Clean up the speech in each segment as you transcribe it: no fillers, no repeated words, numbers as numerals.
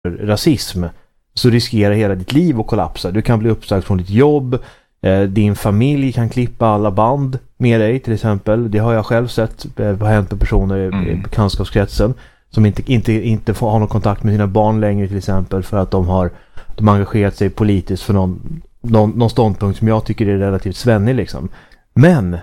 rasism, så riskerar hela ditt liv att kollapsa. Du kan bli uppsagd från ditt jobb, din familj kan klippa alla band med dig till exempel. Det har jag själv sett har hänt med personer i bekantskapskretsen som inte får ha någon kontakt med sina barn längre till exempel, för att de har engagerat sig politiskt för någon ståndpunkt som jag tycker är relativt svennig liksom. Men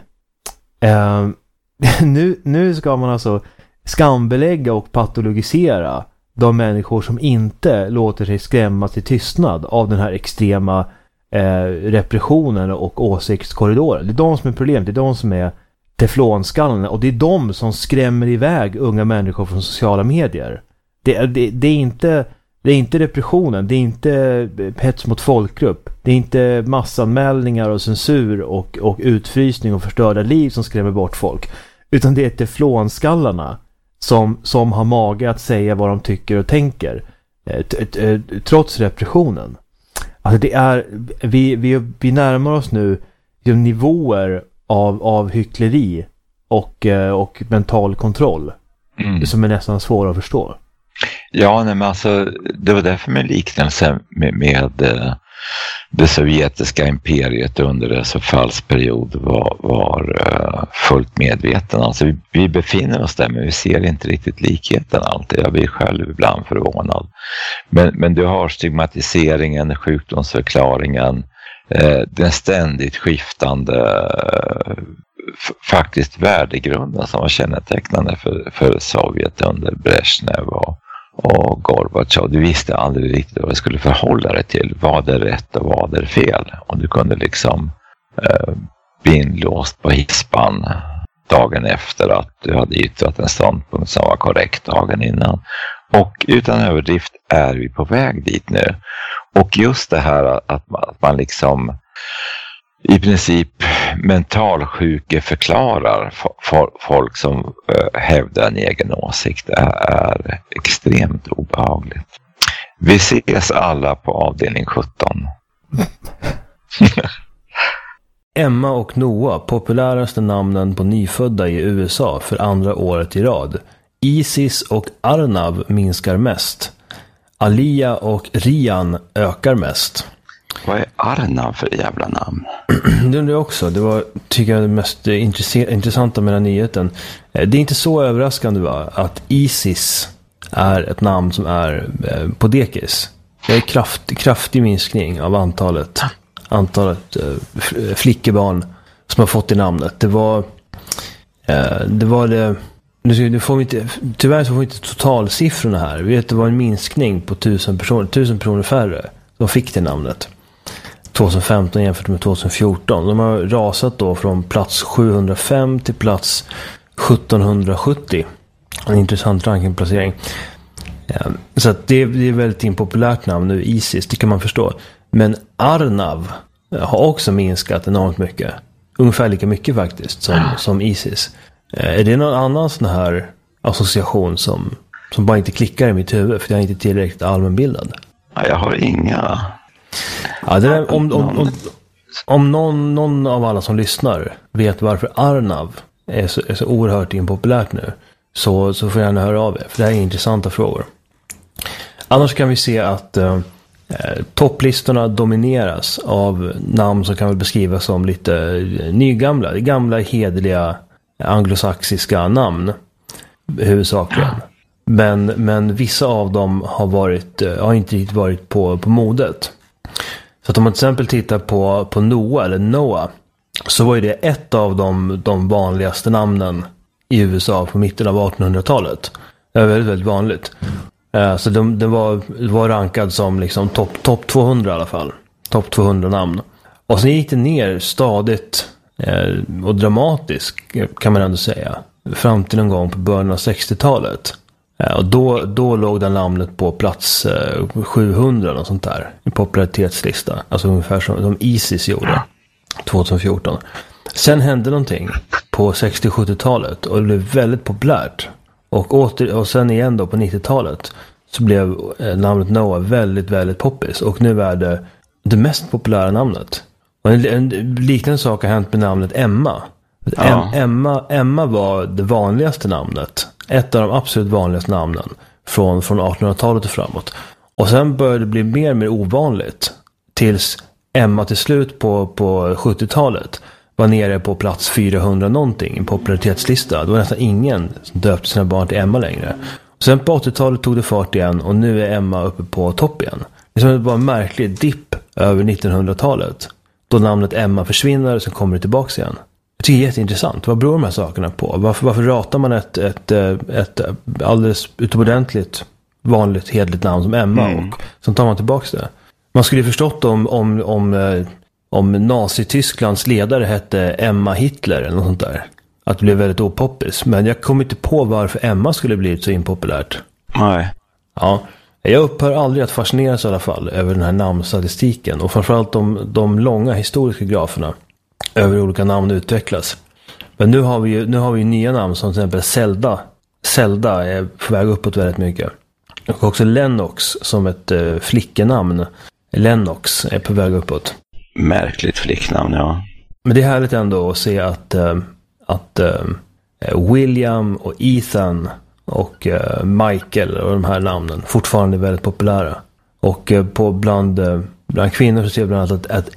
nu ska man alltså skambelägga och patologisera de människor som inte låter sig skrämmas till tystnad av den här extrema repressionen och åsiktskorridoren. Det är de som är problemet, det är de som är teflonskallarna, och det är de som skrämmer iväg unga människor från sociala medier. Det är inte repressionen, det är inte hets mot folkgrupp, det är inte massanmälningar och censur och utfrysning och förstörda liv som skrämmer bort folk, utan det är teflonskallarna som har mage att säga vad de tycker och tänker trots repressionen. Alltså det är vi närmar oss nu nivåer av hyckleri och mental kontroll som är nästan svåra att förstå. Ja, men alltså det var därför med liknelse med det sovjetiska imperiet under dess förfallsperiod var fullt medveten. Alltså vi befinner oss där, men vi ser inte riktigt likheten alltid. Jag blir själv ibland förvånad. Men du har stigmatiseringen, sjukdomsförklaringen, den ständigt skiftande faktiskt värdegrunden som var kännetecknande för Sovjet under Brezhnev och Gorbachev. Du visste aldrig riktigt vad du skulle förhålla dig till. Vad är rätt och vad är fel? Och du kunde liksom bli inlåst på hispan dagen efter att du hade yttrat en ståndpunkt som var korrekt dagen innan. Och utan överdrift är vi på väg dit nu. Och just det här att man liksom i princip mentalsjuke förklarar folk som hävdar en egen åsikt är extremt obehagligt. Vi ses alla på avdelning 17. Emma och Noah, populäraste namnen på nyfödda i USA för andra året i rad. Isis och Arnav minskar mest. Alia och Rian ökar mest. Vad är Arnav för jävla namn? Det undrar jag också. Det var, tycker jag, det mest intressanta med den nyheten. Det är inte så överraskande, va, att Isis är ett namn som är på dekis. Det är kraftig minskning av antalet flickebarn som har fått det namnet. Tyvärr så får vi inte totalsiffrorna här. Vi vet att det var en minskning på 1000 personer färre som fick det namnet 2015 jämfört med 2014. De har rasat då från plats 705 till plats 1770. En intressant rankingplacering. Så att det är väldigt impopulärt namn nu, Isis, det kan man förstå. Men Arnav har också minskat enormt mycket. Ungefär lika mycket faktiskt som Isis. Är det någon annan sån här association som bara inte klickar i mitt huvud för jag är inte tillräckligt allmänbildad? Ja, jag har inga. Ja, det där, om någon av alla som lyssnar vet varför Arnav är så oerhört impopulärt nu, så får jag gärna höra av er, för det här är intressanta frågor. Annars kan vi se att topplistorna domineras av namn som kan väl beskrivas som lite nygamla, gamla hederliga anglosaxiska namn huvudsakligen. Men vissa av dem har inte riktigt varit på modet. Så att om man till exempel tittar på Noah eller Noah, så var ju det ett av de vanligaste namnen i USA på mitten av 1800-talet. Det var väldigt, väldigt vanligt. Så det var rankad som liksom topp 200 i alla fall. Topp 200 namn. Och sen gick det ner stadigt och dramatiskt, kan man ändå säga, fram till någon gång på början av 60-talet. Och då låg det namnet på plats 700 och sånt där i popularitetslista. Alltså ungefär som Isis gjorde 2014. Sen hände någonting på 60-70-talet och det blev väldigt populärt. Och sen igen då på 90-talet så blev namnet Noah väldigt, väldigt poppis. Och nu är det mest populära namnet. Och en liknande sak har hänt med namnet Emma. Ja. Emma var det vanligaste namnet. Ett av de absolut vanligaste namnen från 1800-talet och framåt. Och sen började det bli mer och mer ovanligt. Tills Emma till slut på 70-talet var nere på plats 400 någonting i en popularitetslista. Det var nästan ingen som döpte sina barn till Emma längre. Och sen på 80-talet tog det fart igen och nu är Emma uppe på topp igen. Det är som bara en märklig dipp över 1900-talet. Då namnet Emma försvinner och sen kommer det tillbaka igen. Jag tycker det är jätteintressant. Vad beror de här sakerna på? Varför ratar man ett alldeles utomordentligt vanligt hedligt namn som Emma och så tar man tillbaka det? Man skulle ju förstått om Nazi-Tysklands ledare hette Emma Hitler eller något sånt där. Att det blev väldigt opoppis. Men jag kom inte på varför Emma skulle bli så impopulärt. Nej. Ja, jag upphör aldrig att fascineras i alla fall över den här namnstatistiken. Och framförallt de långa historiska graferna över olika namn utvecklas. Men nu har vi ju nya namn som till exempel Zelda. Zelda är på väg uppåt väldigt mycket. Och också Lennox som ett flickenamn. Lennox är på väg uppåt. Märkligt flicknamn, ja. Men det är härligt ändå att se att William och Ethan och Michael och de här namnen fortfarande är väldigt populära. Och bland kvinnor så ser vi bland annat att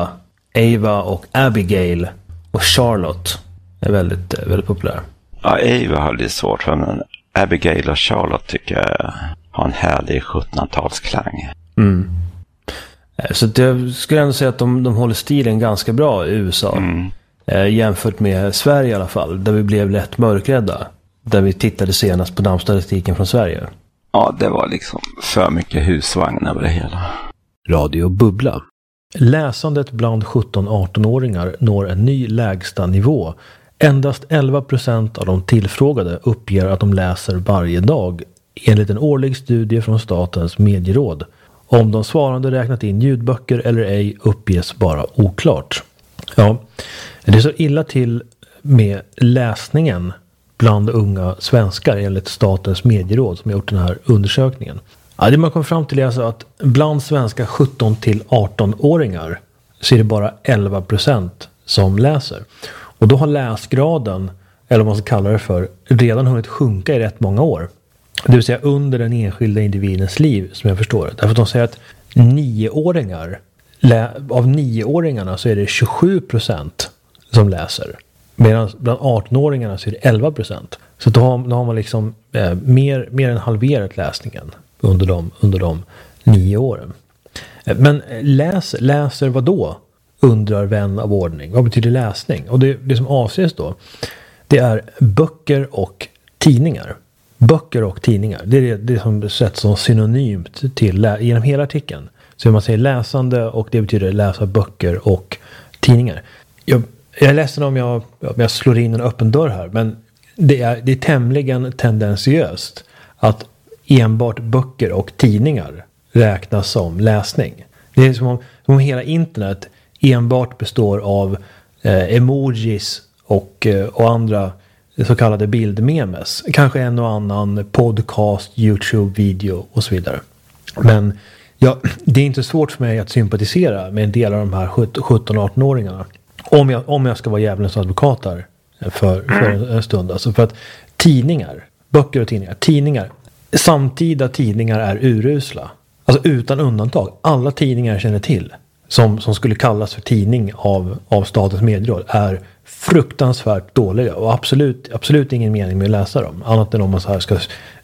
Ava och Abigail och Charlotte är väldigt, väldigt populära. Ja, Ava har lite svårt för, men Abigail och Charlotte tycker jag har en härlig 1700-talsklang. Mm. Så jag skulle ändå säga att de håller stilen ganska bra i USA. Jämfört med Sverige i alla fall, där vi blev lätt mörkrädda. Där vi tittade senast på namnstatistiken från Sverige. Ja, det var liksom för mycket husvagn över det hela. Radio Bubbla. Läsandet bland 17-18-åringar når en ny lägsta nivå. Endast 11% av de tillfrågade uppger att de läser varje dag, enligt en årlig studie från Statens medieråd. Om de svarande räknat in ljudböcker eller ej uppges bara oklart. Ja, det är så illa till med läsningen bland unga svenskar enligt Statens medieråd som har gjort den här undersökningen. Ja, det man kommer fram till är alltså att bland svenska 17-18-åringar så är det bara 11% som läser. Och då har läsgraden, eller vad man ska kalla det för, redan hunnit sjunka i rätt många år. Det vill säga under den enskilda individens liv, som jag förstår det. Därför att de säger att 9-åringar, av 9-åringarna så är det 27% som läser. Medan bland 18-åringarna så är det 11%. Så då har man liksom mer än halverat läsningen under de 9 åren. Men läser vad då? Undrar vän av ordning. Vad betyder läsning? Och det som avses då, det är böcker och tidningar. Böcker och tidningar. Det är det som sätts som synonymt till genom hela artikeln. Så man säger läsande och det betyder läsa böcker och tidningar. Jag är ledsen om jag slår in en öppen dörr här, men det är tämligen tendensiöst att enbart böcker och tidningar räknas som läsning. Det är som om hela internet enbart består av emojis och andra så kallade bildmemes. Kanske en och annan podcast, YouTube-video och så vidare. Men det är inte svårt för mig att sympatisera med en del av de här 17-18-åringarna. Om jag ska vara djävulens advokat här för en stund. Alltså för att tidningar, böcker och tidningar, samtida tidningar är urusla. Alltså utan undantag. Alla tidningar jag känner till som skulle kallas för tidning av Statens medieråd är fruktansvärt dåliga och absolut ingen mening med att läsa dem. Annat än om man så här ska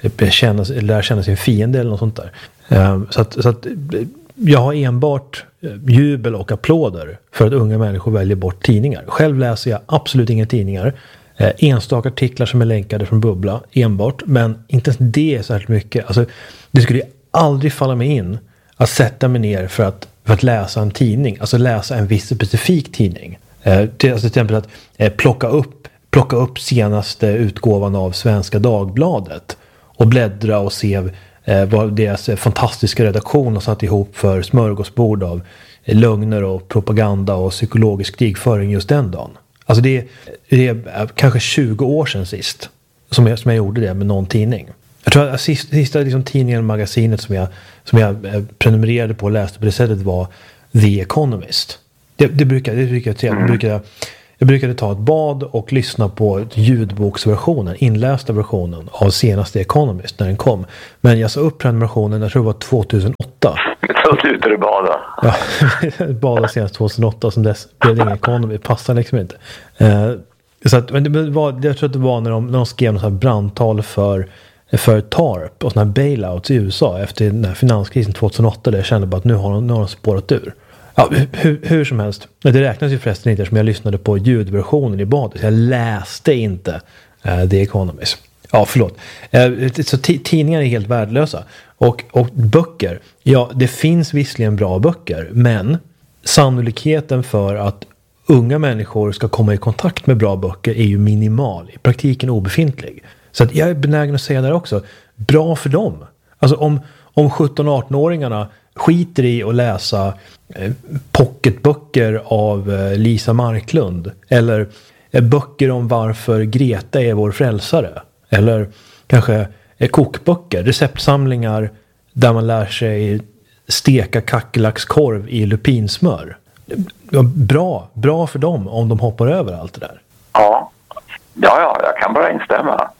lära känna sin fiende eller något sånt där. Så att jag har enbart jubel och applåder för att unga människor väljer bort tidningar. Själv läser jag absolut inga tidningar. Enstaka artiklar som är länkade från Bubbla enbart. Men inte ens det är särskilt mycket. Alltså, det skulle aldrig falla mig in att sätta mig ner för att läsa en tidning. Alltså läsa en viss specifik tidning. Till exempel att plocka upp senaste utgåvan av Svenska Dagbladet och bläddra och se vad deras fantastiska redaktion har satt ihop för smörgåsbord av lögner och propaganda och psykologisk krigföring just den dagen. Alltså det är kanske 20 år sedan sist som jag gjorde det med någon tidning. Jag tror att sista liksom tidningen och magasinet som jag prenumererade på och läste på det sättet var The Economist. Det brukar jag Jag brukade ta ett bad och lyssna på ljudboksversionen, inlästa versionen av senaste Economist när den kom. Men jag sa upp prenumerationen, jag tror det var 2008. Så slutade du bada. Ja, bada senast 2008, som dess blev det ingen Economy, passar liksom inte. Så att, men jag tror att det var när de skrev något så här brandtal för TARP och såna här bailouts i USA efter den här finanskrisen 2008, där jag kände bara att nu har de spårat ur. Ja, hur som helst. Det räknas ju förresten inte, som jag lyssnade på ljudversionen i badet. Jag läste inte The Economist. Ja, förlåt. Så tidningar är helt värdelösa. Och böcker. Ja, det finns visserligen bra böcker. Men sannolikheten för att unga människor ska komma i kontakt med bra böcker är ju minimal. I praktiken obefintlig. Så att jag är benägen att säga där också. Bra för dem. Alltså om 17-18-åringarna skiter i att läsa pocketböcker av Lisa Marklund. Eller böcker om varför Greta är vår frälsare. Eller kanske kokböcker, receptsamlingar där man lär sig steka kackerlackskorv i lupinsmör. Bra för dem om de hoppar över allt det där. Ja, jag kan bara instämma.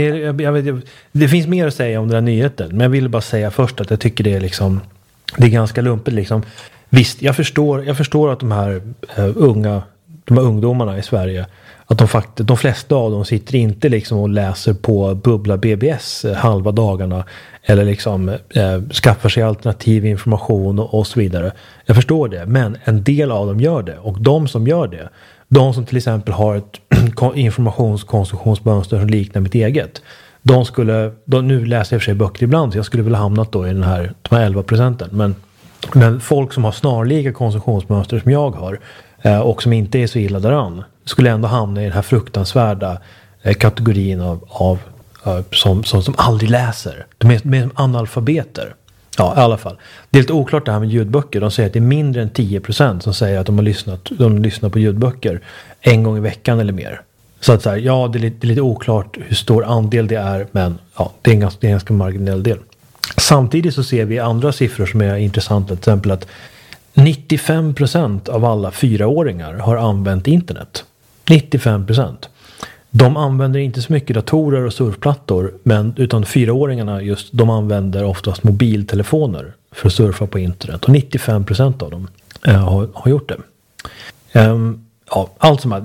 Det finns mer att säga om den här nyheten, men jag vill bara säga först att jag tycker det är ganska lumpet liksom. Visst, jag förstår att de här ungdomarna i Sverige, att de flesta av dem sitter inte liksom och läser på Bubbla BBS halva dagarna eller liksom skaffar sig alternativ information och så vidare. Jag förstår det, men en del av dem gör det, och de som gör det, de som till exempel har ett informationskonsumtionsmönster som liknar mitt eget, nu läser jag för sig böcker ibland, så jag skulle vilja hamnat då i de här 11%, men folk som har snarlika konsumtionsmönster som jag har och som inte är så illa däran skulle ändå hamna i den här fruktansvärda kategorin av som aldrig läser. De är analfabeter. Ja, i alla fall. Det är lite oklart det här med ljudböcker. De säger att det är mindre än 10% som säger att de lyssnar på ljudböcker en gång i veckan eller mer. Så att så här, ja, det är lite oklart hur stor andel det är, men ja, det är en ganska marginell del. Samtidigt så ser vi andra siffror som är intressanta, till exempel att 95% av alla 4-åringar har använt internet. 95%. De använder inte så mycket datorer och surfplattor, utan 4-åringarna just, de använder oftast mobiltelefoner för att surfa på internet. Och 95% av dem har gjort det. Ja, allt som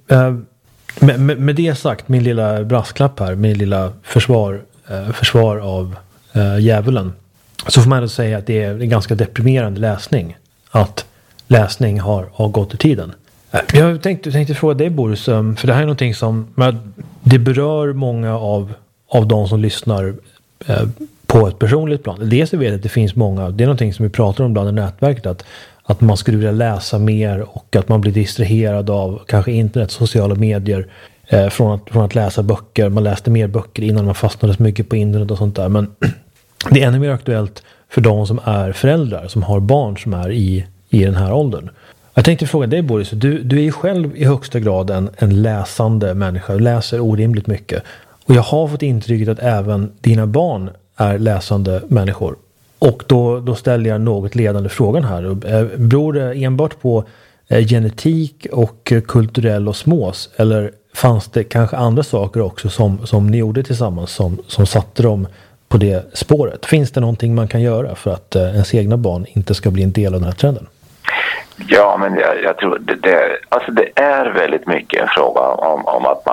med det sagt, min lilla brasklapp här, min lilla försvar av djävulen, så får man ändå säga att det är en ganska deprimerande läsning. Att läsning har gått i tiden. Jag tänkte fråga dig, Boris, för det här är någonting som det berör många av de som lyssnar på ett personligt plan. Dels så vet jag att det finns många, det är någonting som vi pratar om bland i nätverket, att man skulle vilja läsa mer och att man blir distraherad av kanske internet, sociala medier från att läsa böcker. Man läste mer böcker innan man fastnade så mycket på internet och sånt där. Men det är ännu mer aktuellt för de som är föräldrar, som har barn som är i den här åldern. Jag tänkte fråga dig, Boris, du är ju själv i högsta grad en läsande människa. Du läser orimligt mycket. Och jag har fått intrycket att även dina barn är läsande människor. Och då ställer jag något ledande frågan här. Beror det enbart på genetik och kulturell osmos? Eller fanns det kanske andra saker också som ni gjorde tillsammans som satte dem på det spåret? Finns det någonting man kan göra för att ens egna barn inte ska bli en del av den här trenden? Ja, men jag tror det är väldigt mycket en fråga om att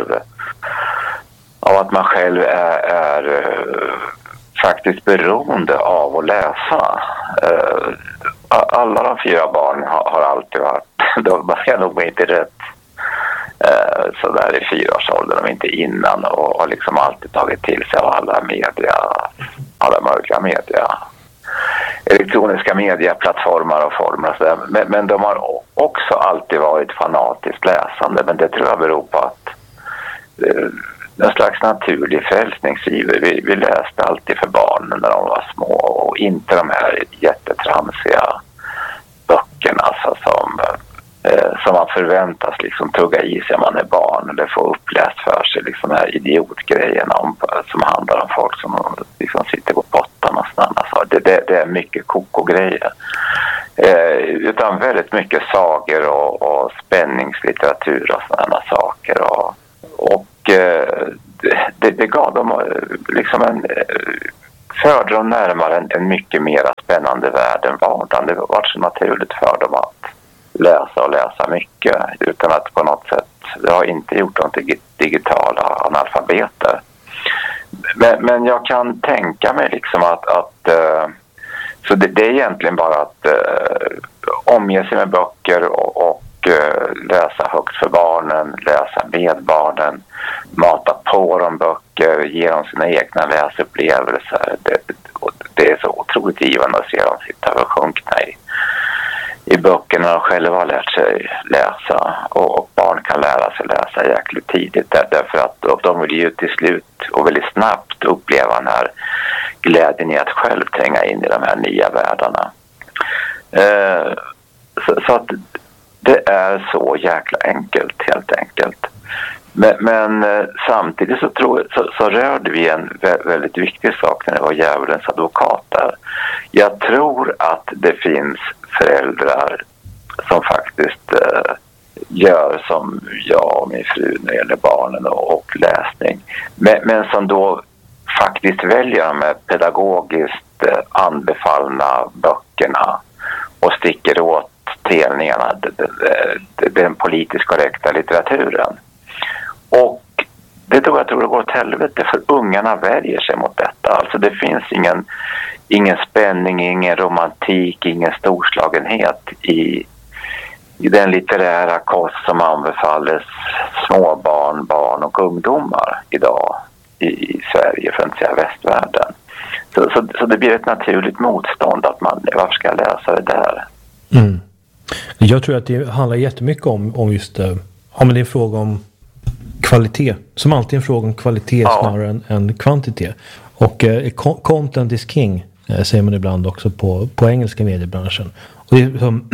man själv är faktiskt beroende av att läsa. Alla de 4 barnen har alltid varit, de är nog inte rätt så där i 4-årsåldern, de inte innan, och har liksom alltid tagit till sig av alla möjliga media, elektroniska medieplattformar och former och så där. Men de har också alltid varit fanatiskt läsande, men det tror jag beror på att en slags naturlig frälsningsiver. Vi läste alltid för barnen när de var små, och inte de här jättetramsiga böckerna alltså, som man förväntas liksom tugga i sig om man är barn, eller få uppläst för sig, liksom här idiotgrejerna som handlar om folk som liksom sitter på pottan och sådana saker. Det är mycket koko-grejer. Utan väldigt mycket sagor och spänningslitteratur och sådana saker. Och det gav dem liksom förde dem närmare en mycket mer spännande värld än vardagen. Det var så naturligt för dem att läsa mycket utan att på något sätt, det har inte gjort dem till digitala analfabeter. Men jag kan tänka mig liksom att så det är egentligen bara att omge sig med böcker och läsa högt för barnen, läsa med barnen, mata på dem böcker, ge dem sina egna läsupplevelser. Det är så otroligt givande att se dem sitta och sjunkna i böckerna och själva har lärt sig läsa. Och barn kan lära sig läsa jäkligt tidigt därför att de vill ju till slut och väldigt snabbt uppleva den här glädjen i att själv tränga in i de här nya världarna. Så att det är så jäkla enkelt, helt enkelt. Men samtidigt så rörde vi en väldigt viktig sak när det var djävulens advokater. Jag tror att det finns föräldrar som faktiskt gör som jag och min fru när det gäller barnen och läsning. Men som då faktiskt väljer de pedagogiskt anbefallna böckerna och sticker åt telningarna, den politiskt korrekta litteraturen. Och det tror jag går åt helvete för ungarna värjer sig mot detta. Alltså det finns ingen spänning, ingen romantik, ingen storslagenhet i den litterära kost som anbefalles småbarn, barn och ungdomar idag i Sverige, för att inte säga västvärlden. Så det blir ett naturligt motstånd att varför ska jag läsa det där? Mm. Jag tror att det handlar jättemycket om just men det är en fråga om kvalitet, som alltid en fråga om kvalitet snarare än kvantitet. Och content is king säger man ibland också på engelska mediebranschen. Och det är som,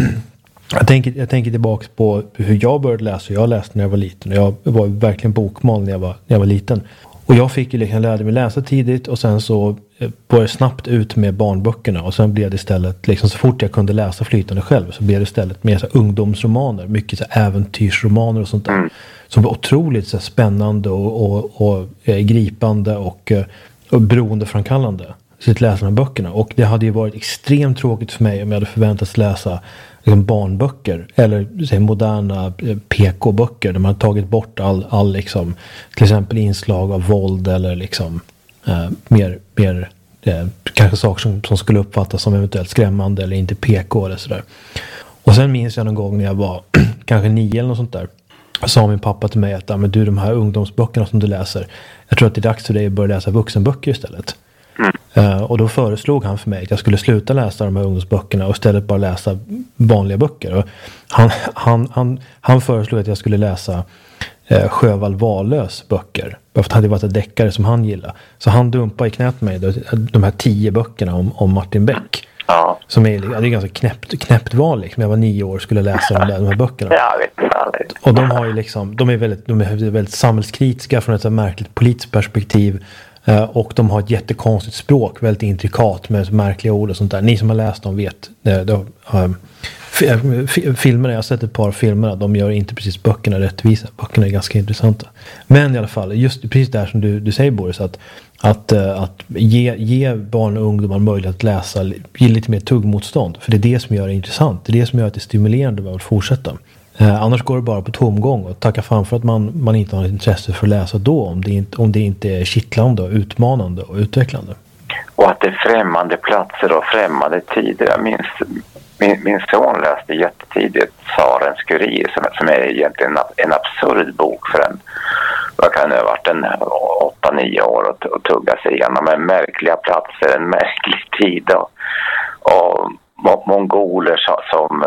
jag tänker tillbaka på hur jag började läsa. Jag läste när jag var liten och jag var verkligen bokmal när jag var liten. Och jag fick ju liksom lära mig läsa tidigt och sen så började snabbt ut med barnböckerna och sen blev det istället liksom så fort jag kunde läsa flytande själv så blev det istället mer så ungdomsromaner, mycket så äventyrsromaner och sånt där som var otroligt så spännande och gripande och beroendeframkallande sitt läsande av böckerna. Och det hade ju varit extremt tråkigt för mig om jag hade förväntats läsa liksom barnböcker eller moderna PK-böcker där man har tagit bort all liksom, till exempel inslag av våld eller liksom mer kanske saker som skulle uppfattas som eventuellt skrämmande eller inte PK eller sådär. Och sen minns jag någon gång när jag var kanske 9 eller något sånt där, sa min pappa till mig att men du, de här ungdomsböckerna som du läser, jag tror att det är dags för dig att börja läsa vuxenböcker istället. Och då föreslog han för mig att jag skulle sluta läsa de här ungdomsböckerna och istället bara läsa vanliga böcker. Och han föreslog att jag skulle läsa Sjöwall Wahlöös böcker. För att det hade varit ett deckare som han gillade. Så han dumpade i knät mig de här 10 böckerna om Martin Beck. Ja. Som är, det är ganska knäppt val liksom. Jag var 9 år och skulle läsa de här böckerna. Ja, vet. Och de har ju liksom, de är väldigt samhällskritiska från ett märkligt politiskt perspektiv. Och de har ett jättekonstigt språk, väldigt intrikat med märkliga ord och sånt där. Ni som har läst dem vet. Filmerna, jag har sett ett par filmer, de gör inte precis böckerna rättvisa. Böckerna är ganska intressanta. Men i alla fall, just precis där som du säger Boris, att ge barn och ungdomar möjlighet att läsa, ge lite mer tuggmotstånd. För det är det som gör det intressant. Det är det som gör att det är stimulerande att fortsätta. Annars går det bara på tomgång och tacka fan för att man inte har ett intresse för att läsa då om det inte är kittlande och utmanande och utvecklande. Och att det är främmande platser och främmande tider. Jag minns min son läste jättetidigt Tsarens kurir som är egentligen en absurd bok för vad kan det ha varit, 8-9 år och tugga sig igenom en märkliga platser, en märklig tid och mongoler som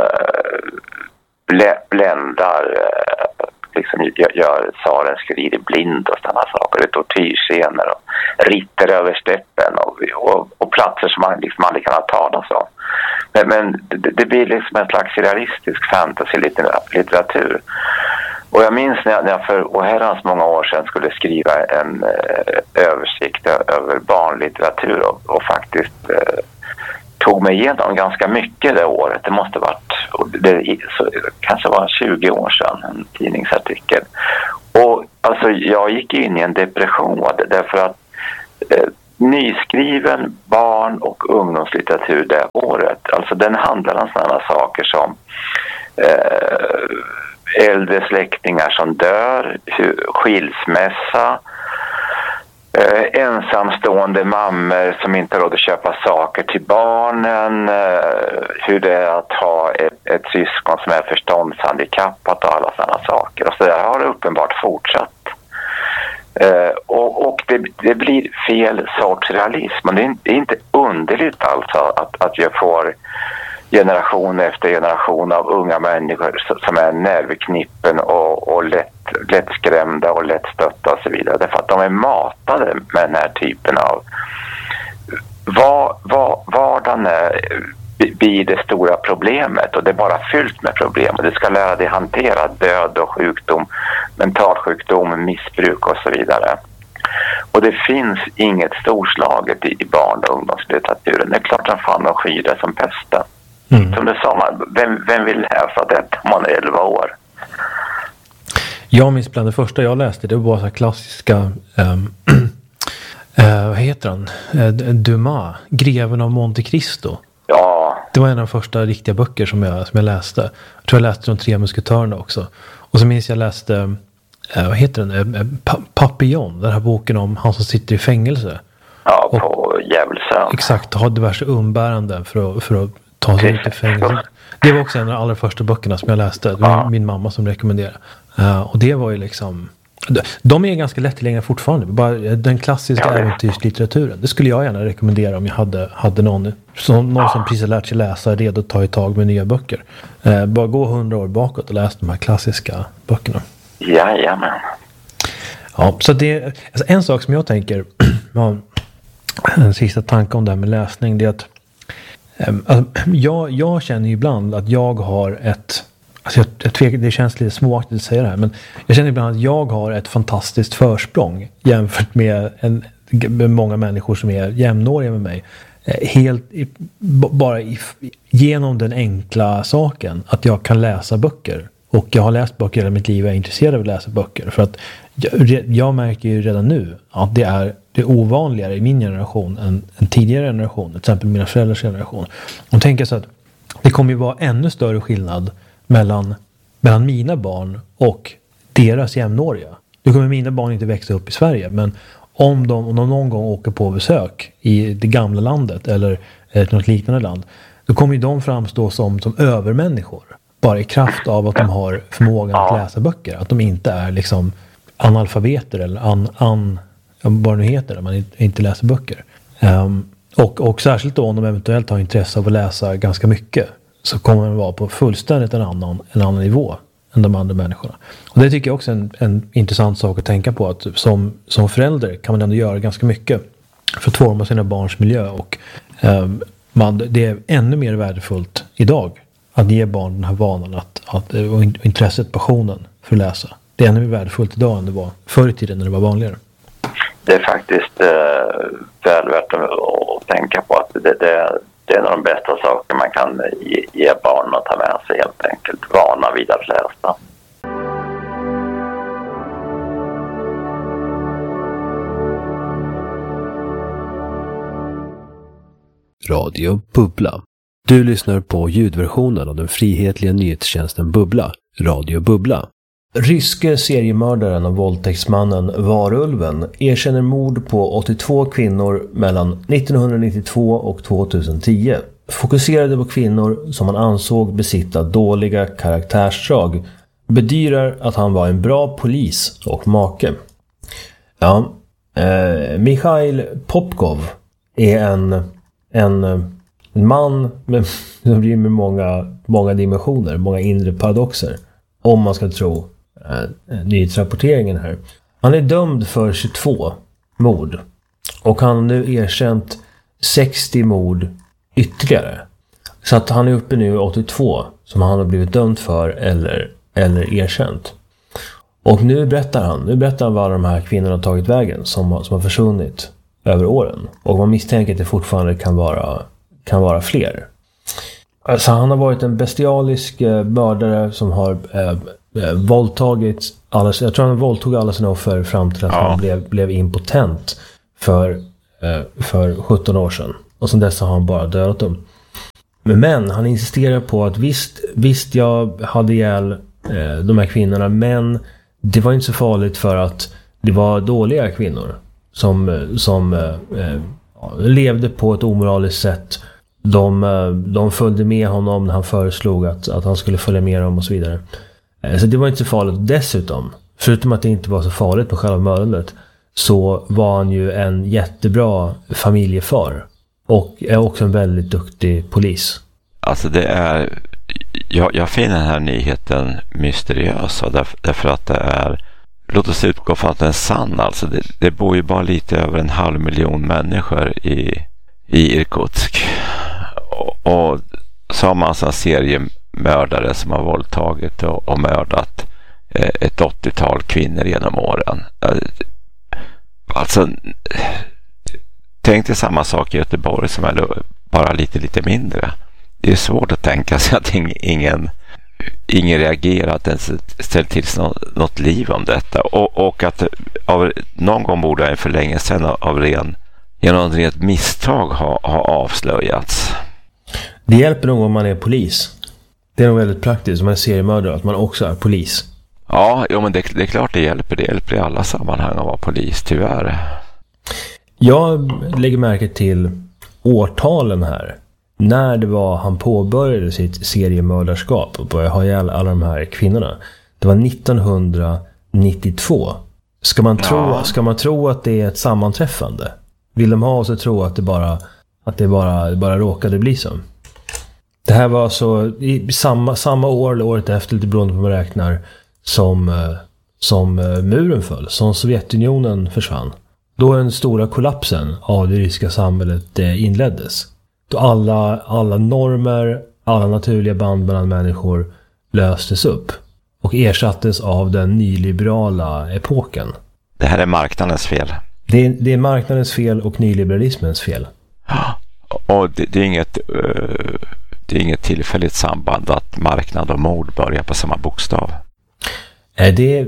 bländar liksom gör Tsarens kurir blind och sådana saker, det tortyrscener och ritter över steppen och platser som man liksom aldrig kan ha talas om. Men det blir liksom en slags realistisk fantasy-litteratur. Och jag minns när jag för herrans många år sedan skulle skriva en översikt över barnlitteratur och faktiskt tog mig igenom ganska mycket det året. Det måste varit, kanske var 20 år sedan, en tidningsartikel. Och alltså jag gick in i en depression därför att nyskriven barn- och ungdomslitteratur det året, alltså den handlar om sådana saker som äldre släktingar som dör, skilsmässa, ensamstående mammor som inte har råd att köpa saker till barnen, hur det är att ha ett syskon som är förståndshandikappat och alla sådana saker. Och så där har det uppenbart fortsatt. Och det blir fel sorts realism. Och det är inte underligt alltså att jag får generation efter generation av unga människor som är nervknippen och lättskrämda och lättstötta och så vidare. Därför att de är matade med den här typen av vardagen blir det stora problemet, och det är bara fyllt med problem. Och du ska lära dig hantera död och sjukdom, mentalsjukdom, missbruk och så vidare. Och det finns inget storslaget i barn- och ungdomslitteraturen. Det är klart att fan de skyr det som pesten. Som du sa, vem vill läsa detta om man är 11 år? Jag minns bland det första jag läste, det var så här klassiska vad heter han? Dumas, Greven av Monte Cristo. Ja. Det var en av de första riktiga böcker som jag läste. Jag tror jag läste de 3 musketörerna också. Och så minns jag läste vad heter den? Papillon, den här boken om han som sitter i fängelse. Ja, på Djävulsön. Exakt, har diverse umbäranden för att ta sig ut i fängelse. Det var också en av de allra första böckerna som jag läste. Det var min mamma som rekommenderade. Och det var ju liksom... De är ganska lättillgängliga fortfarande. Bara den klassiska äventyrslitteraturen. Det skulle jag gärna rekommendera om jag hade någon som precis har lärt sig läsa, redo att ta i tag med nya böcker. Bara gå 100 år bakåt och läsa de här klassiska böckerna. Jajamän. Ja, så det alltså en sak som jag tänker, en sista tanke om det här med läsning, det är att jag känner ju ibland att jag har ett, alltså jag tvekar, det känns lite småaktigt att säga det här, men jag känner ibland att jag har ett fantastiskt försprång jämfört med många människor som är jämnåriga med mig. Genom den enkla saken att jag kan läsa böcker. Och jag har läst böcker hela mitt liv och är intresserad av att läsa böcker. För att jag märker ju redan nu att det är ovanligare i min generation än tidigare generation. Till exempel mina föräldrars generation. Och tänker så att det kommer ju vara ännu större skillnad mellan mina barn och deras jämnåriga. Nu kommer mina barn inte växa upp i Sverige, men om de någon gång åker på besök i det gamla landet eller något liknande land, då kommer ju de framstå som övermänniskor. Bara i kraft av att de har förmågan att läsa böcker. Att de inte är liksom analfabeter eller vad det nu heter när man inte läser böcker. Och särskilt då om de eventuellt har intresse av att läsa ganska mycket, så kommer de vara på fullständigt en annan nivå än de andra människorna. Och det tycker jag också är en intressant sak att tänka på, att som förälder kan man ändå göra ganska mycket för att forma sina barns miljö, och det är ännu mer värdefullt idag att ge barn den här vanan och intresset, passionen för att läsa. Det är ännu mer värdefullt idag än det var förr i tiden när det var vanligare. Det är faktiskt väl värt att tänka på att det är en av de bästa saker man kan ge barn att ta med sig, helt enkelt. Vana vid att läsa. Radio Bubbla. Du lyssnar på ljudversionen av den frihetliga nyhetstjänsten Bubbla, Radio Bubbla. Ryske seriemördaren och våldtäktsmannen Varulven erkänner mord på 82 kvinnor mellan 1992 och 2010. Fokuserade på kvinnor som han ansåg besitta dåliga karaktärsdrag. Bedyrar att han var en bra polis och make. Ja, Mikhail Popkov är en man som rymmer många dimensioner, många inre paradoxer, om man ska tro nyhetsrapporteringen här. Han är dömd för 22 mord och han har nu erkänt 60 mord ytterligare. Så att han är uppe nu 82 som han har blivit dömd för eller erkänt. Och nu berättar han vad de här kvinnorna har tagit vägen som har försvunnit över åren. Och man misstänker att det fortfarande kan vara kan vara fler. Alltså han har varit en bestialisk mördare som har våldtagit alla, jag tror han våldtog alla sina offer fram till att han blev impotent för 17 år sedan. Och sen dess har han bara dödat dem. Men han insisterar på att visst jag hade ihjäl de här kvinnorna, men det var inte så farligt för att det var dåliga kvinnor som levde på ett omoraliskt sätt. De följde med honom när han föreslog att han skulle följa med dem och så vidare. Så det var inte så farligt. Dessutom, förutom att det inte var så farligt med själva mördandet, så var han ju en jättebra familjefar. Och är också en väldigt duktig polis. Alltså det är... Jag finner den här nyheten mysteriös. Därför att det är... Låt oss utgå från att den är sann. Alltså det bor ju bara lite över 500 000 människor i Irkutsk. Och så har man alltså en seriemördare som har våldtagit och mördat ett 80-tal kvinnor genom åren. Alltså... Tänk dig samma sak i Göteborg som är bara lite mindre. Det är svårt att tänka sig att ingen reagerar, att ens ställer till något liv om detta. Och att någon gång borde en för länge sedan genom ett rent misstag ha avslöjats. Det hjälper nog om man är polis. Det är nog väldigt praktiskt om man är seriemördare att man också är polis. Ja, men det är klart det hjälper. Det hjälper i alla sammanhang att vara polis, tyvärr. Jag lägger märke till årtalen här. När det var han påbörjade sitt seriemördarskap och började ha ihjäl alla de här kvinnorna. Det var 1992. Ska man tro att det är ett sammanträffande? Vill de ha oss att tro att det bara råkade bli så? Det här var så i samma år eller året efter, lite beroende på vad man räknar, som muren föll, som Sovjetunionen försvann. Då den stora kollapsen av det ryska samhället inleddes. Då alla normer, alla naturliga band mellan människor löstes upp och ersattes av den nyliberala epoken. Det här är marknadens fel. Det är marknadens fel och nyliberalismens fel. Och det är inget tillfälligt samband att marknad och mord börjar på samma bokstav. Det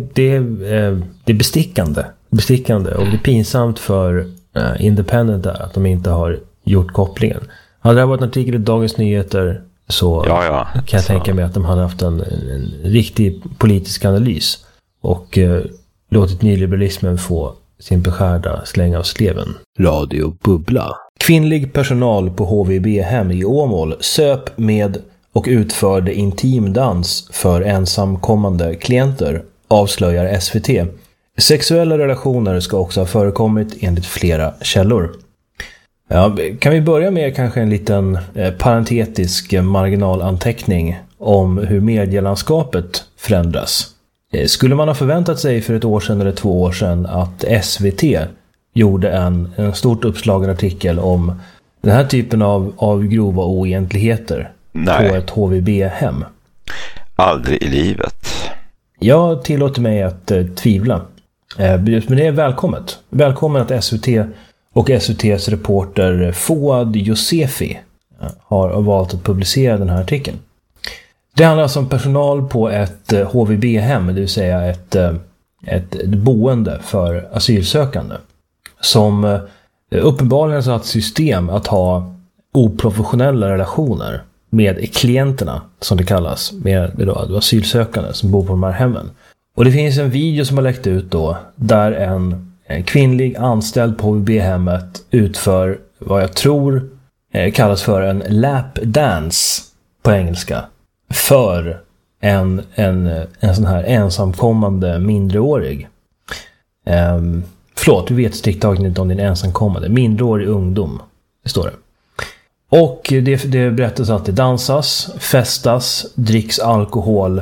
är bestickande och det är pinsamt för Independent där att de inte har gjort kopplingen. Hade det varit en artikel i Dagens Nyheter så kan jag tänka mig att de hade haft en riktig politisk analys och låtit nyliberalismen få sin beskärda slänga av sleven. Radio Bubbla. Kvinnlig personal på HVB-hem i Åmål söp med och utförde intimdans för ensamkommande klienter, avslöjar SVT. Sexuella relationer ska också ha förekommit enligt flera källor. Ja, kan vi börja med kanske en liten parentetisk marginalanteckning om hur medielandskapet förändras. Skulle man ha förväntat sig för 1 år sedan eller 2 år sedan att SVT gjorde en stort uppslagen artikel om den här typen av grova oegentligheter på ett HVB-hem? Aldrig i livet. Jag tillåter mig att tvivla. Men det är välkommet. Välkommen att SVT och SVTs reporter Fouad Josefi har valt att publicera den här artikeln. Det handlar alltså om personal på ett HVB-hem, det vill säga ett boende för asylsökande, som uppenbarligen har ett system att ha oprofessionella relationer med klienterna, som det kallas, med asylsökande som bor på de här hemmen. Och det finns en video som har läckt ut då, där en kvinnlig anställd på HVB-hemmet utför vad jag tror kallas för en lap dance på engelska för en sån här ensamkommande mindreårig. Förlåt, vi vet strikt inte om det är en ensamkommande mindreårig ungdom, det står det. Och det berättas att det dansas, festas, dricks alkohol,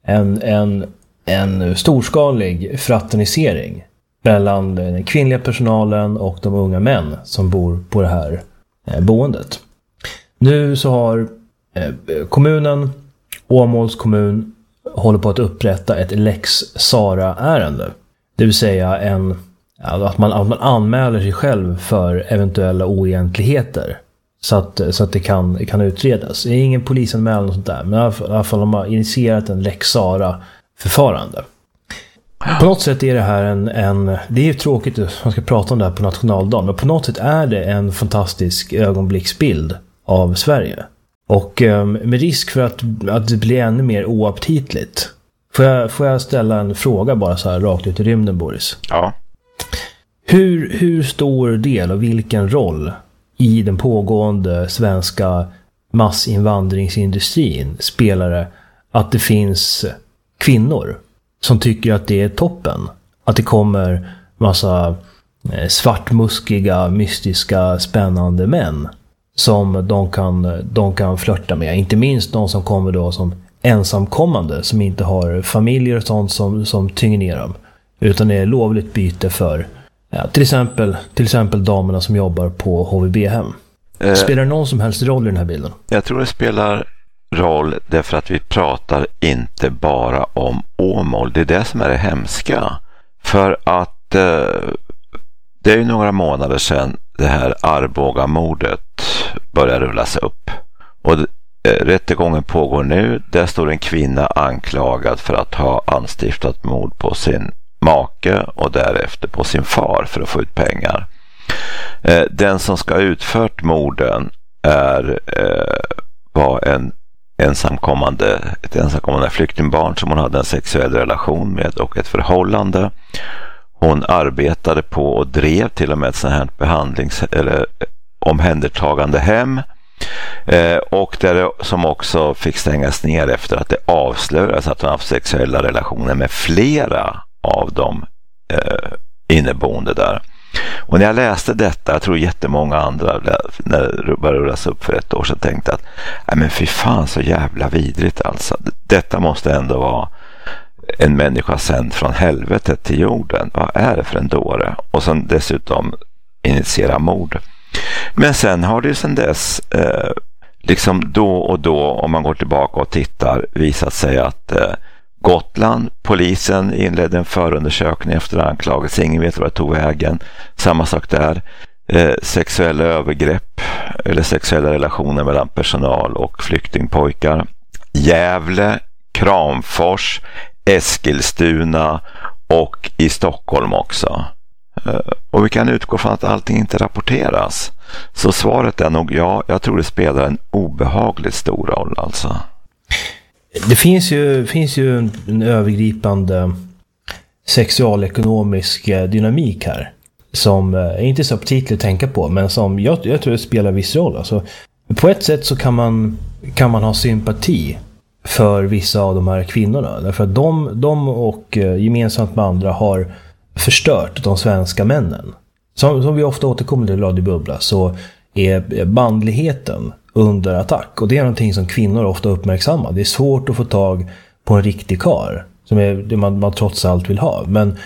en storskalig fraternisering mellan den kvinnliga personalen och de unga män som bor på det här boendet. Nu så har kommunen, Åmåls kommun, håller på att upprätta ett Lex Sara-ärende. Det vill säga att man anmäler sig själv för eventuella oegentligheter så att det kan utredas. Det är ingen polisanmälan och sånt där, men i alla fall de har initierat en Lex Sarah-förfarande. På något sätt är det här det är ju tråkigt att man ska prata om det här på nationaldagen, men på något sätt är det en fantastisk ögonblicksbild av Sverige. Och med risk för att det blir ännu mer oaptitligt, får jag ställa en fråga bara så här rakt ut i rymden, Boris? Ja. Hur stor del och vilken roll i den pågående svenska massinvandringsindustrin spelar det att det finns kvinnor som tycker att det är toppen? Att det kommer massa svartmuskiga, mystiska, spännande män som de kan flirta med. Inte minst de som kommer då som ensamkommande, som inte har familjer och sånt som tynger ner dem. Utan det är lovligt byte för till exempel damerna som jobbar på HVB-hem. Spelar det någon som helst roll i den här bilden? Jag tror det spelar roll därför att vi pratar inte bara om Åmål. Det är det som är det hemska. För att det är ju några månader sedan det här Arboga-mordet började rullas upp. Och rättegången pågår nu. Där står en kvinna anklagad för att ha anstiftat mord på sin make och därefter på sin far för att få ut pengar. Den som ska ha utfört morden var ett ensamkommande flyktingbarn som hon hade en sexuell relation med och ett förhållande. Hon arbetade på och drev till och med ett sånt här eller omhändertagande hem. Och där som också fick stängas ner efter att det avslöjades att hon haft sexuella relationer med flera av de inneboende där. Och när jag läste detta, jag tror jättemånga andra när det började rullas upp för ett år sedan tänkte att men fy fan så jävla vidrigt alltså. Detta måste ändå vara en människa sänd från helvetet till jorden. Vad är det för en dåre? Och sen dessutom initiera mord. Men sen har det ju sedan dess liksom då och då, om man går tillbaka och tittar, visat sig att Gotland, polisen inledde en förundersökning efter anklagelse. Ingen vet vad det tog vägen. Samma sak där. Sexuella övergrepp eller sexuella relationer mellan personal och flyktingpojkar. Gävle, Kramfors, Eskilstuna och i Stockholm också. Och vi kan utgå från att allting inte rapporteras. Så svaret är nog ja, jag tror det spelar en obehagligt stor roll alltså. Det finns ju en övergripande sexualekonomisk dynamik här som är inte så aptitligt att tänka på, men som jag tror det spelar viss roll. Alltså, på ett sätt så kan man ha sympati för vissa av de här kvinnorna, därför att de och gemensamt med andra har förstört de svenska männen. Som vi ofta återkommer till i Radio Bubbla, så är bandligheten under attack. Och det är någonting som kvinnor ofta uppmärksammar. Det är svårt att få tag på en riktig kar, som är det man trots allt vill ha. Men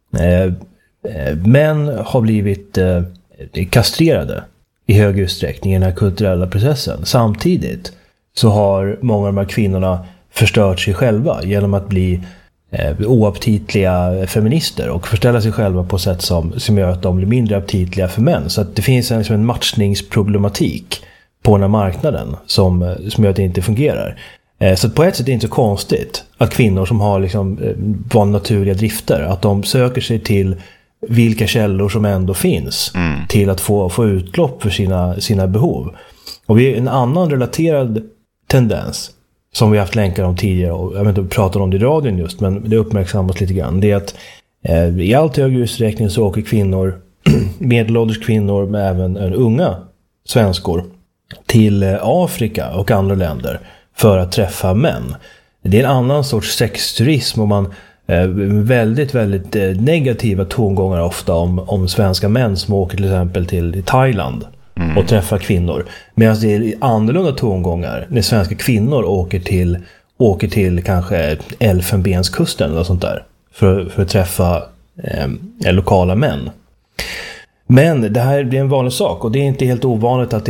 män har blivit kastrerade i hög utsträckning i den här kulturella processen. Samtidigt så har många av de här kvinnorna förstört sig själva genom att bli oaptitliga feminister och förställa sig själva på sätt som gör att de blir mindre aptitliga för män. Så att det finns en matchningsproblematik på den här marknaden som gör att det inte fungerar. Så på ett sätt är det inte så konstigt att kvinnor som har van naturliga drifter, att de söker sig till vilka källor som ändå finns till att få utlopp för sina behov. Och vi är en annan relaterad tendens som vi haft länkar om tidigare, och jag vet inte pratar om det i radion just, men det uppmärksammas lite grann. Det är att i allt högre utsträckning så åker kvinnor, medelålders kvinnor med även unga svenskor, till Afrika och andra länder för att träffa män. Det är en annan sorts sexturism, och man väldigt, väldigt negativa tongångar ofta om svenska män som åker till exempel till Thailand och träffar kvinnor. Medan det är annorlunda tongångar när svenska kvinnor åker till kanske Elfenbenskusten eller sånt där för att träffa lokala män. Men det här blir en vanlig sak, och det är inte helt ovanligt att det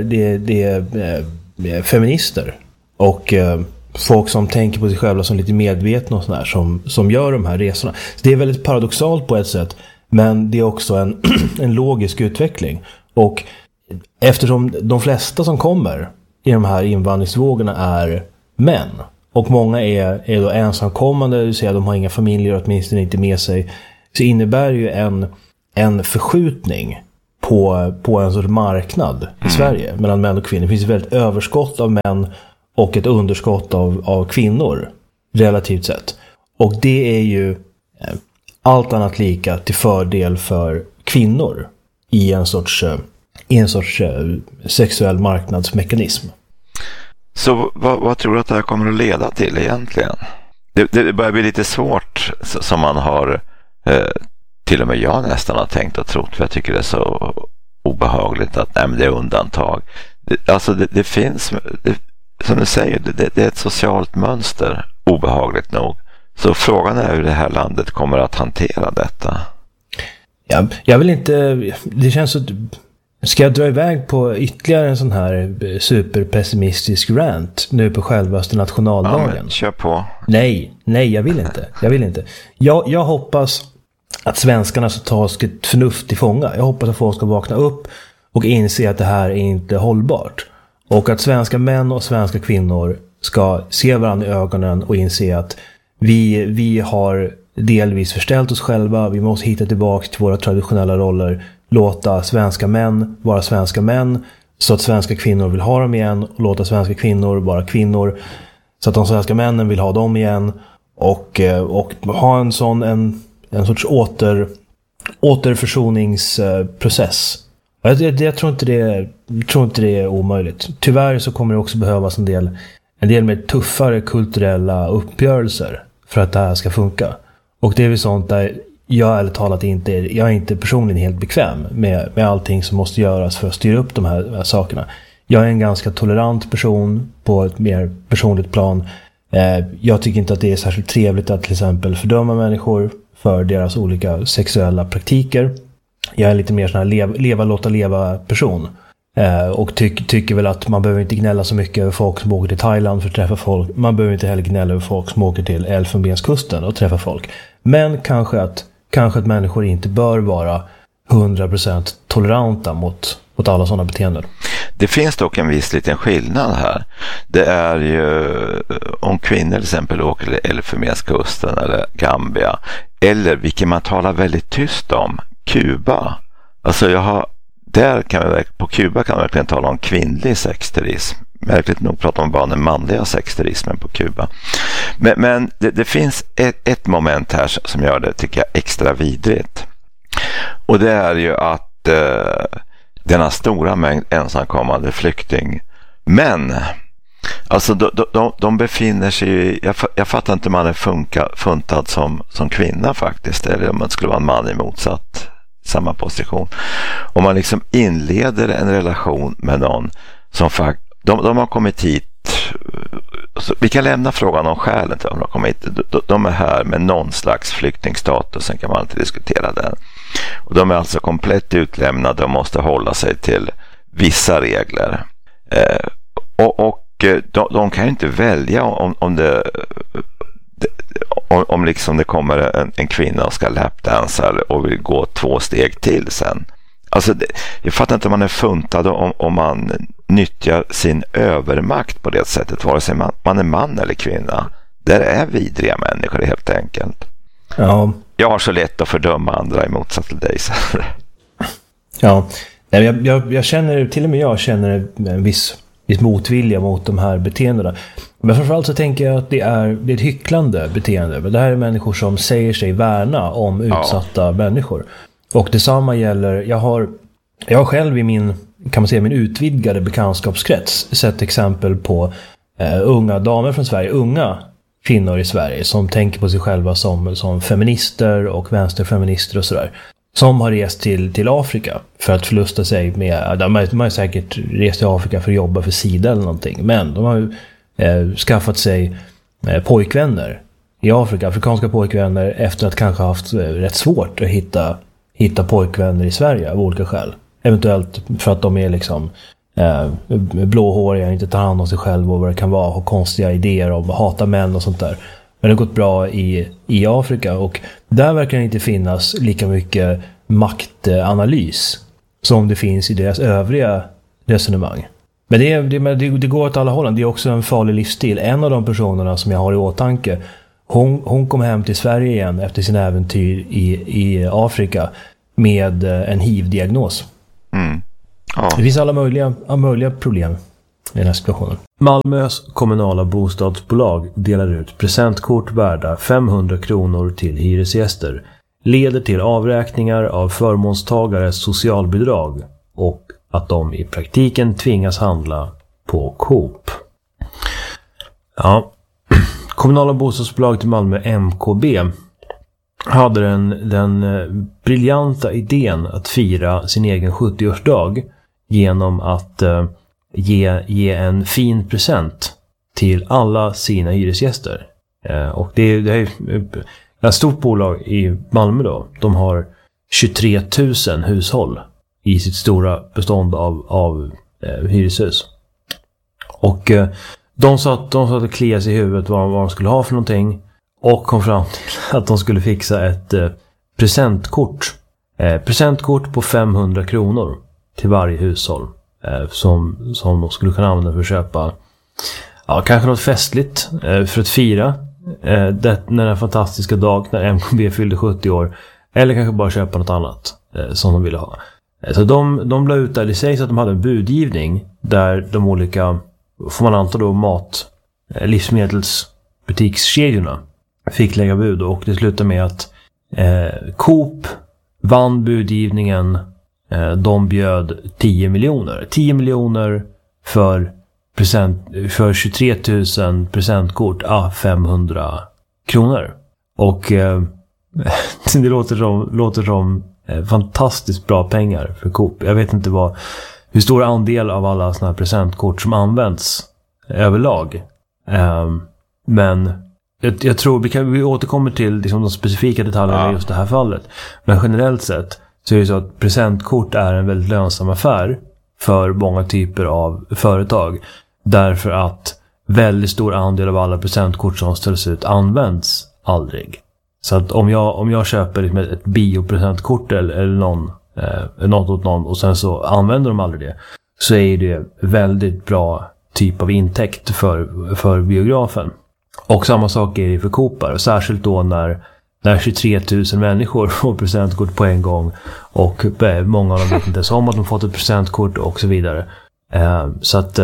är feminister och folk som tänker på sig själva som lite medvetna och sådär som gör de här resorna. Så det är väldigt paradoxalt på ett sätt, men det är också en logisk utveckling. Och eftersom de flesta som kommer i de här invandringsvågorna är män. Och många är då ensamkommande, det vill säga de har inga familjer, åtminstone inte med sig. Så innebär ju en förskjutning på en sorts marknad i Sverige mellan män och kvinnor. Det finns ett väldigt överskott av män och ett underskott av kvinnor relativt sett. Och det är ju allt annat lika till fördel för kvinnor i en sorts sexuell marknadsmekanism. Så vad tror du att det här kommer att leda till egentligen? Det börjar bli lite svårt som man har, till och med jag nästan har tänkt och trott, för jag tycker det är så obehagligt att men det är undantag. Det finns, som du säger, det är ett socialt mönster, obehagligt nog. Så frågan är hur det här landet kommer att hantera detta. Ja, jag vill inte, det känns så. Ska jag dra iväg på ytterligare en sån här superpessimistisk rant nu på självaste nationaldagen? Ja, men kör på. Nej, jag vill inte. Jag hoppas att svenskarna ska ta sitt förnuft till fånga. Jag hoppas att folk ska vakna upp och inse att det här är inte hållbart. Och att svenska män och svenska kvinnor ska se varandra i ögonen och inse att vi har delvis förställt oss själva. Vi måste hitta tillbaka till våra traditionella roller. Låta svenska män vara svenska män så att svenska kvinnor vill ha dem igen, och låta svenska kvinnor vara kvinnor så att de svenska männen vill ha dem igen, och ha en sorts återförsoningsprocess. Jag tror inte det är omöjligt. Tyvärr så kommer det också behövas en del mer tuffare kulturella uppgörelser för att det här ska funka. Och det är väl sånt där jag ärligt talat jag är inte personligen helt bekväm med allting som måste göras för att styra upp de här sakerna. Jag är en ganska tolerant person på ett mer personligt plan. Jag tycker inte att det är särskilt trevligt att till exempel fördöma människor för deras olika sexuella praktiker. Jag är lite mer sån här låta leva person. Och tycker väl att man behöver inte gnälla så mycket över folk som åker till Thailand för att träffa folk. Man behöver inte heller gnälla över folk som åker till Elfenbenskusten och träffa folk. Men kanske att människor inte bör vara 100% toleranta mot alla sådana beteenden. Det finns dock en viss liten skillnad här. Det är ju om kvinnor till exempel åker till Elfenbenskusten eller Gambia, eller vilket man talar väldigt tyst om, Kuba. Alltså på Kuba kan man verkligen tala om kvinnlig sexturism. Märkligt nog pratar man bara om den manliga sexturismen på Kuba. Men det finns ett moment här som gör det, tycker jag, extra vidrigt. Och det är ju att denna stora mängd ensamkommande flyktingmän, alltså de befinner sig jag fattar inte om man är funtad som kvinna faktiskt, eller om man skulle vara en man i motsatt samma position. Om man liksom inleder en relation med någon som de har kommit hit, så vi kan lämna frågan om skälen till att de har kommit hit. De är här med någon slags flyktingstatus, sen kan man inte diskutera den. Och de är alltså komplett utlämnade och måste hålla sig till vissa regler. De kan ju inte välja om liksom det kommer en kvinna och ska lapdansa och vill gå 2 steg till sen. Alltså jag fattar inte om man är funtad om man nyttjar sin övermakt på det sättet, vare sig man är man eller kvinna. Där är vidriga människor helt enkelt. Ja. Jag har så lätt att fördöma andra i motsats till dig. Ja, jag känner, till och med jag känner en viss motvilja mot de här beteendena. Men framförallt så tänker jag att det är ett hycklande beteende. Det här är människor som säger sig värna om utsatta människor. Och detsamma gäller, jag har själv i min utvidgade bekantskapskrets sett exempel på unga damer från Sverige, unga kvinnor i Sverige som tänker på sig själva som feminister och vänsterfeminister och sådär. Som har rest till Afrika för att förlusta sig med, de har säkert rest till Afrika för att jobba för SIDA eller någonting. Men de har skaffat sig pojkvänner i Afrika, afrikanska pojkvänner, efter att kanske haft rätt svårt att hitta pojkvänner i Sverige av olika skäl. Eventuellt för att de är liksom blåhåriga, inte tar hand om sig själv och vad det kan vara, har konstiga idéer om att hata män och sånt där. Men det har gått bra i Afrika, och där verkar det inte finnas lika mycket maktanalys som det finns i deras övriga resonemang. Men det går åt alla hållen. Det är också en farlig livsstil. En av de personerna som jag har i åtanke, hon kom hem till Sverige igen efter sin äventyr i Afrika med en HIV-diagnos. Ja. Det finns alla möjliga problem i den här situationen. Malmös kommunala bostadsbolag delar ut presentkort värda 500 kronor till hyresgäster. Leder till avräkningar av förmånstagares socialbidrag och att de i praktiken tvingas handla på Coop. Ja, kommunala bostadsbolaget i Malmö, MKB, hade den briljanta idén att fira sin egen 70-årsdag genom att ge en fin present till alla sina hyresgäster. Och det är ett stort bolag i Malmö då. De har 23 000 hushåll i sitt stora bestånd av hyreshus. Och de satt och kliade sig i huvudet vad de skulle ha för någonting och kom fram till att de skulle fixa ett presentkort. Presentkort på 500 kronor till varje hushåll som de skulle kunna använda för att köpa kanske något festligt för att fira den här fantastiska dag när MKB fyllde 70 år, eller kanske bara köpa något annat som de ville ha. Så de la ut där, det sägs att de hade en budgivning där de olika, får man anta då, livsmedelsbutikskedjorna fick lägga bud, och det slutade med att Coop vann budgivningen. De bjöd 10 miljoner. 10 miljoner för 23 000 presentkort, 500 kronor. Och det låter som fantastiskt bra pengar för Coop. Jag vet inte hur stor andel av alla såna här presentkort som används överlag. Men jag tror vi återkommer till liksom de specifika detaljerna i just det här fallet. Men generellt sett så är det så att presentkort är en väldigt lönsam affär för många typer av företag. Därför att väldigt stor andel av alla presentkort som ställs ut används aldrig. Så att om jag köper liksom ett biopresentkort eller något åt någon och sen så använder de aldrig det, så är det väldigt bra typ av intäkt för biografen. Och samma sak är det för Coopar, särskilt då när 23 000 människor får presentkort på en gång och många av dem vet inte ens om att de fått ett presentkort och så vidare. Så att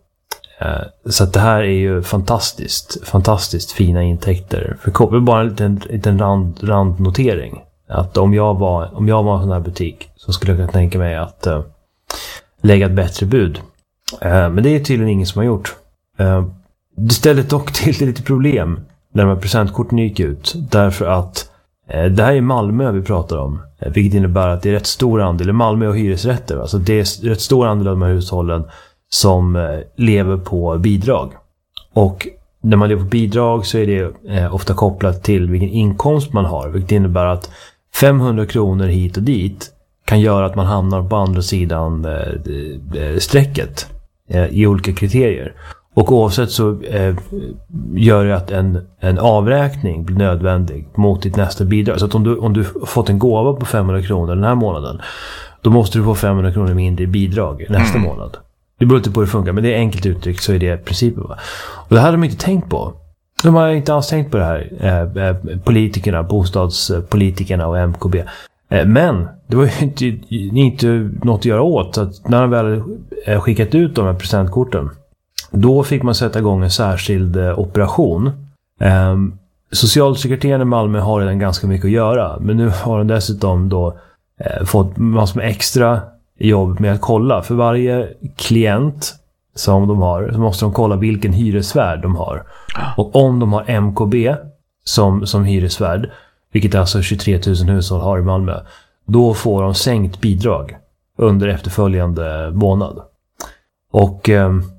det här är ju fantastiskt fina intäkter för Coop. Det är bara en liten randnotering att om jag var en sån här butik så skulle jag kunna tänka mig att lägga ett bättre bud. Men det är tydligen ingen som har gjort. Det ställer dock till lite problem när de här presentkorten gick ut. Därför att det här är Malmö vi pratar om. Vilket innebär att det är rätt stor andel, Malmö och hyresrätter. Alltså det är rätt stor andel av de här hushållen som lever på bidrag. Och när man lever på bidrag så är det ofta kopplat till vilken inkomst man har. Vilket innebär att 500 kronor hit och dit kan göra att man hamnar på andra sidan strecket i olika kriterier. Och oavsett så gör det att en avräkning blir nödvändig mot ditt nästa bidrag. Så att om du fått en gåva på 500 kronor den här månaden, då måste du få 500 kronor mindre i bidrag nästa månad. Det beror inte på hur det funkar, men det är enkelt uttryckt så är det principen. Va? Och det hade de inte tänkt på. De har inte alls tänkt på det här. Politikerna, bostadspolitikerna och MKB. Men det var ju inte något att göra åt. Så att när de väl skickat ut de här presentkorten, då fick man sätta igång en särskild operation. Socialsekreteraren i Malmö har redan ganska mycket att göra. Men nu har de dessutom då fått massor med extra jobb med att kolla. För varje klient som de har så måste de kolla vilken hyresvärd de har. Och om de har MKB som hyresvärd, vilket alltså 23 000 hushåll har i Malmö, då får de sänkt bidrag under efterföljande månad. Och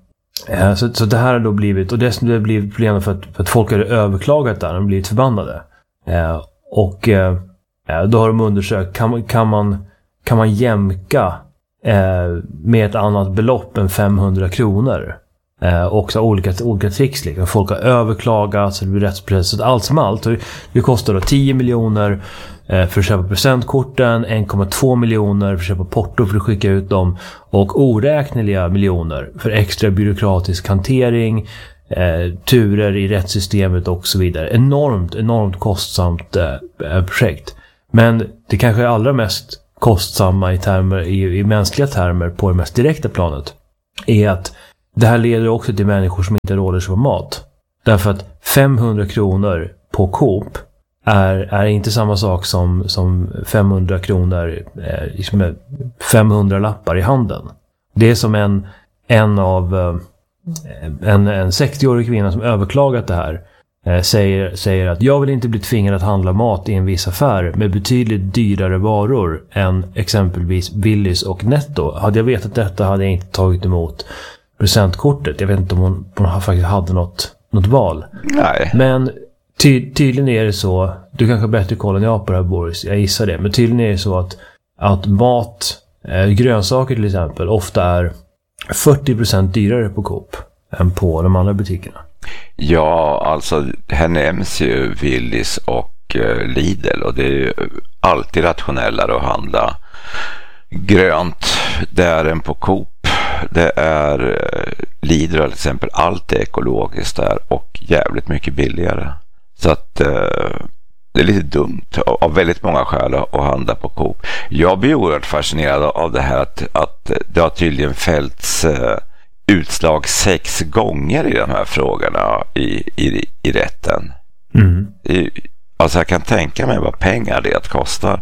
så det här har då blivit, och det har blivit problem för att folk har överklagat där, de har blivit förbannade. Och då har de undersökt, kan man jämka med ett annat belopp än 500 kronor också olika tricks. Liksom. Folk har överklagat så det blir rättsprocess. Allt som allt. Det kostar då 10 miljoner för att köpa presentkorten, 1,2 miljoner för att köpa porto för att skicka ut dem och oräkneliga miljoner för extra byråkratisk hantering, turer i rättssystemet och så vidare. Enormt kostsamt projekt. Men det kanske är allra mest kostsamma i mänskliga termer på det mest direkta planet är att det här leder också till människor som inte råder sig på mat. Därför att 500 kronor på Coop är inte samma sak som 500 kronor, 500 lappar i handen. Det är som en 60-årig kvinna som överklagat det här säger att jag vill inte bli tvingad att handla mat i en viss affär med betydligt dyrare varor än exempelvis Willys och Netto. Hade jag vetat detta hade jag inte tagit emot presentkortet. Jag vet inte om hon faktiskt hade något val. Nej. Men tydligen är det så, du kanske bättre koll än jag på det här, Boris, jag gissar det, men tydligen är det så att mat, grönsaker till exempel, ofta är 40% dyrare på Coop än på de andra butikerna. Ja, alltså här nämns ju Willys och Lidl och det är ju alltid rationellare att handla grönt där än på Coop. Det är Lidl till exempel, allt är ekologiskt där och jävligt mycket billigare. Så att det är lite dumt av väldigt många skäl att handla på Coop. Jag blir oerhört fascinerad av det här att det har tydligen fällts utslag 6 gånger i de här frågorna i rätten. Mm. Alltså jag kan tänka mig vad pengar det kostar.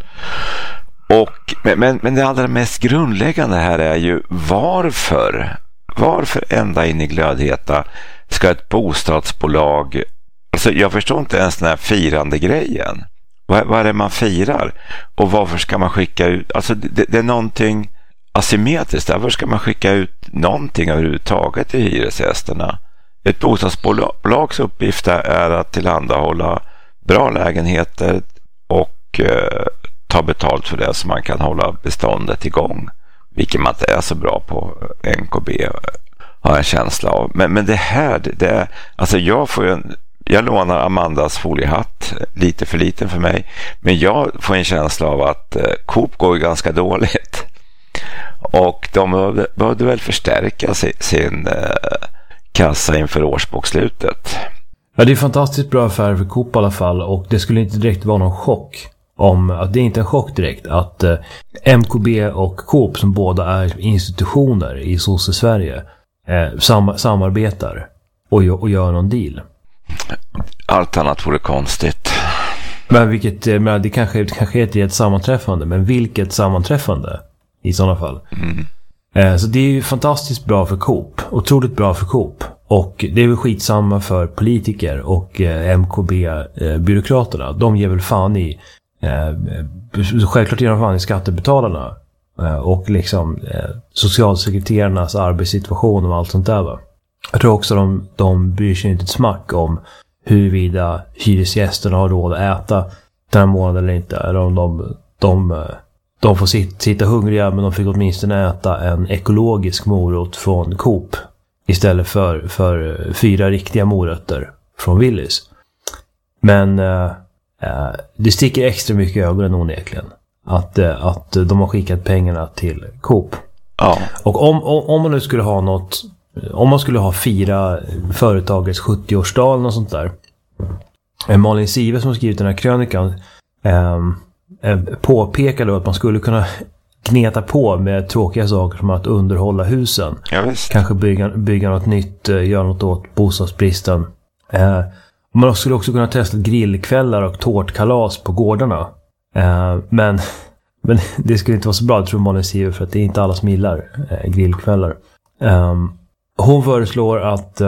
Men det allra mest grundläggande här är ju varför ända in i glödheta ska ett bostadsbolag, alltså jag förstår inte ens den här firande grejen. Vad är det man firar? Och varför ska man skicka ut, alltså det är någonting asymmetriskt. Varför ska man skicka ut någonting överhuvudtaget till hyresgästerna? Ett bostadsbolags uppgift är att tillhandahålla bra lägenheter och ta betalt för det så man kan hålla beståndet igång, vilket man inte är så bra på NKB, har en känsla av. Men det här, alltså jag lånar Amandas foliehatt, lite för liten för mig, men jag får en känsla av att Coop går ganska dåligt och de behövde väl förstärka sin kassa inför årsbokslutet. Ja, det är fantastiskt bra affär för Coop i alla fall, och det skulle inte direkt vara någon chock om att det är inte en chock direkt att MKB och Coop, som båda är institutioner i Sverige, samarbetar och gör någon deal. Allt annat vore konstigt. Men det kanske är ett sammanträffande, men vilket sammanträffande i sådana fall. Så det är ju fantastiskt bra för Coop, otroligt bra för Coop, och det är väl skitsamma för politiker och MKB-byråkraterna. De ger väl fan i självklart ger de fan i skattebetalarna och liksom socialsekreterarnas arbetssituation och allt sånt där, va. Jag tror också de bryr sig inte ett smack om huruvida hyresgästerna har råd att äta den här månaden eller inte, eller om de får sitta hungriga, men de fick åtminstone äta en ekologisk morot från Coop istället för 4 riktiga morötter från Willys. Men det sticker extra mycket i ögonen onekligen att de har skickat pengarna till Coop. Ja. Och om man nu skulle ha något, om man skulle fira företagets 70-årsdag eller något sånt där, Malin Sive som skrivit den här krönikan påpekar då att man skulle kunna gneta på med tråkiga saker som att underhålla husen. Ja, visst. Kanske bygga något nytt, göra något åt bostadsbristen. Man skulle också kunna testa grillkvällar och tårtkalas på gårdarna. Men det skulle inte vara så bra, tror Malin Siver, för att det är inte alla som gillar grillkvällar. Hon föreslår att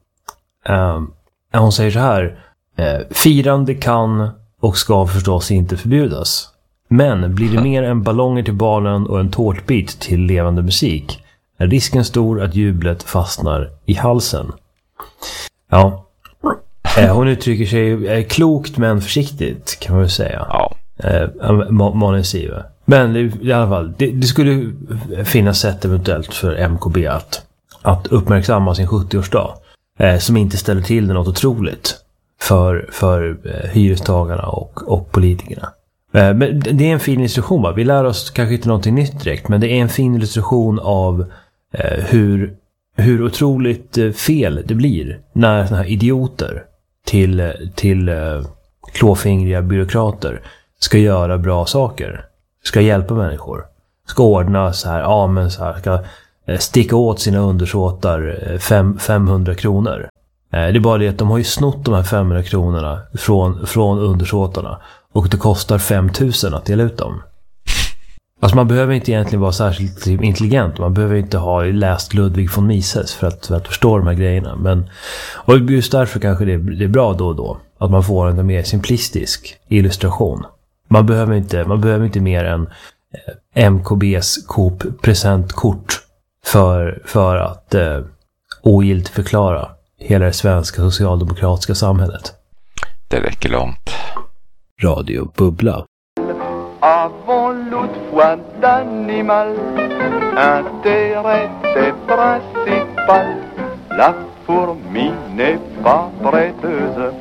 hon säger så här: firande kan och ska förstås inte förbjudas. Men blir det mer än ballonger till barnen och en tårtbit till levande musik, är risken stor att jublet fastnar i halsen. Ja. Hon uttrycker sig klokt men försiktigt, kan man väl säga. Ja. Malin Sive. Men i alla fall, det skulle finnas sätt eventuellt för MKB att uppmärksamma sin 70-årsdag. Som inte ställer till det något otroligt för hyrestagarna och politikerna. Men det är en fin illustration, va? Vi lär oss kanske inte någonting nytt direkt, men det är en fin illustration av hur otroligt fel det blir när såna här idioter till klåfingriga byråkrater ska göra bra saker, ska hjälpa människor, ska ordna så här, ska sticka åt sina undersåtar 500 kronor. Det är bara det att de har ju snott de här 500 kronorna från undersåtarna och det kostar 5000 att dela ut dem. Alltså man behöver inte egentligen vara särskilt intelligent. Man behöver inte ha läst Ludwig von Mises för att förstå de här grejerna. Och just därför kanske det är bra då och då att man får en mer simplistisk illustration. Man behöver inte mer än MKBs Coop-presentkort för att ogiltigt förklara hela det svenska socialdemokratiska samhället. Det räcker långt. Radio Bubbla. Avant l'autre fois d'animal, intérêt est principal. La fourmi n'est pas prêteuse